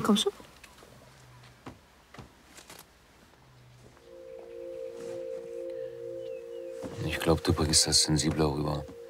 Komm schon. Ich glaube, du bringst das sensibler rüber.